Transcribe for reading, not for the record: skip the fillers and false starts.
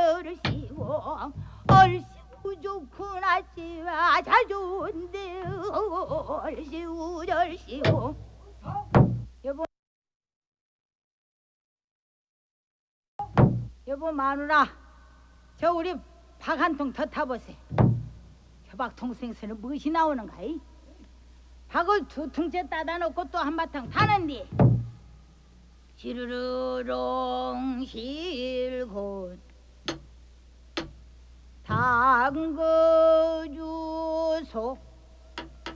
얼씨구 얼씨구 좋구나 씨와 잘 좋은데 얼씨구 얼씨구 여보 마누라 저 우리 박 한 통 더 타보세. 저 박 통생선은 무엇이 나오는가이? 박을 두 통째 따다 놓고 또 한바탕 타는디 시르르롱 실곧 담궈주소